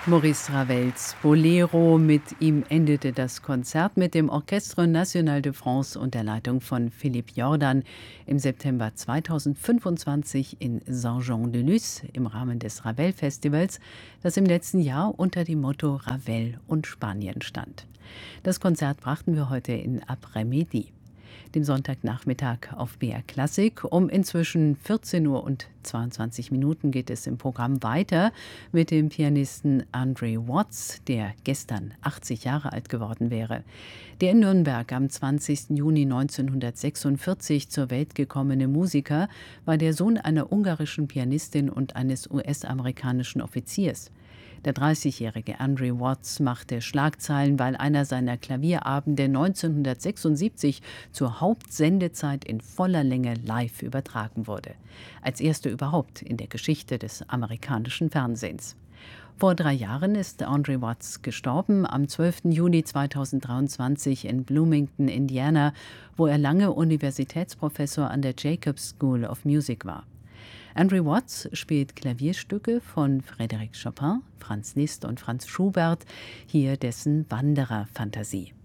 Maurice Ravels Bolero. Mit ihm endete das Konzert mit dem Orchestre National de France unter Leitung von Philippe Jordan im September 2025 in Saint-Jean-de-Luz im Rahmen des Ravel-Festivals, das im letzten Jahr unter dem Motto Ravel und Spanien stand. Das Konzert brachten wir heute in Après-Midi, dem Sonntagnachmittag auf BR Klassik. Um inzwischen 14 Uhr und 22 Minuten geht es im Programm weiter mit dem Pianisten Andre Watts, der gestern 80 Jahre alt geworden wäre. Der in Nürnberg am 20. Juni 1946 zur Welt gekommene Musiker war der Sohn einer ungarischen Pianistin und eines US-amerikanischen Offiziers. Der 30-jährige Andre Watts machte Schlagzeilen, weil einer seiner Klavierabende 1976 zur Hauptsendezeit in voller Länge live übertragen wurde. Als erster überhaupt in der Geschichte des amerikanischen Fernsehens. Vor 3 Jahren ist Andre Watts gestorben, am 12. Juni 2023 in Bloomington, Indiana, wo er lange Universitätsprofessor an der Jacobs School of Music war. Andre Watts spielt Klavierstücke von Frédéric Chopin, Franz Liszt und Franz Schubert, hier dessen Wanderer-Fantasie.